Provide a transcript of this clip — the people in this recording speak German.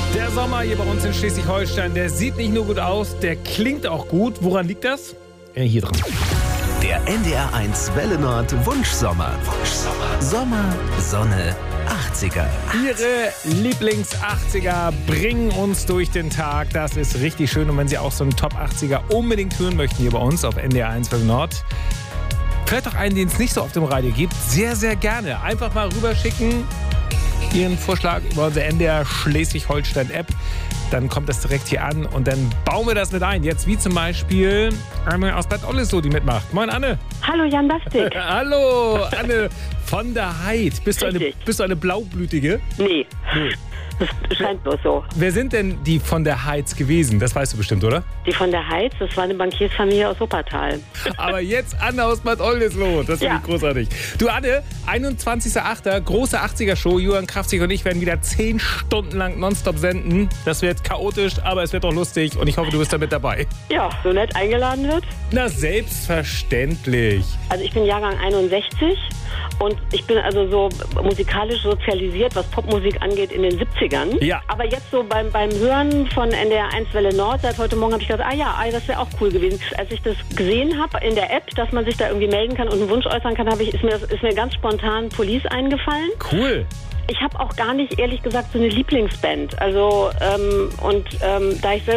Der Sommer hier bei uns in Schleswig-Holstein, der sieht nicht nur gut aus, der klingt auch gut. Woran liegt das? Hier dran. Der NDR1 Welle Nord Wunschsommer. Sommer, Sonne, 80er. Ihre Lieblings-80er bringen uns durch den Tag. Das ist richtig schön. Und wenn Sie auch so einen Top-80er unbedingt hören möchten hier bei uns auf NDR1 Welle Nord, vielleicht auch einen, den es nicht so oft im Radio gibt, sehr, sehr gerne. Einfach mal rüberschicken, Ihren Vorschlag über unsere NDR Schleswig-Holstein-App. Dann kommt das direkt hier an und dann bauen wir das mit ein. Jetzt wie zum Beispiel Anne aus Bad Oldesloe, die mitmacht. Moin, Anne. Hallo, Jan Bastik. Hallo, Anne von der Heid. Bist du eine Blaublütige? Nee. Das scheint bloß so. Wer sind denn die von der Heids gewesen? Das weißt du bestimmt, oder? Die von der Heiz, das war eine Bankiersfamilie aus Wuppertal. Aber jetzt Anne aus Bad Oldesloe. Das finde ich großartig. Du Anne, 21.08., große 80er-Show. Johann Krafzig und ich werden wieder 10 Stunden lang nonstop senden. Das wird chaotisch, aber es wird auch lustig. Und ich hoffe, du bist da mit dabei. Ja, so nett eingeladen wird. Na, selbstverständlich. Also ich bin Jahrgang 61 und ich bin also so musikalisch sozialisiert, was Popmusik angeht, in den 70ern. Ja. Aber jetzt so beim Hören von NDR1 Welle Nord, seit heute Morgen habe ich gedacht, das wäre auch cool gewesen. Als ich das gesehen habe in der App, dass man sich da irgendwie melden kann und einen Wunsch äußern kann, ist mir ganz spontan Police eingefallen. Cool. Ich habe auch gar nicht, ehrlich gesagt, so eine Lieblingsband. Also, da ich selber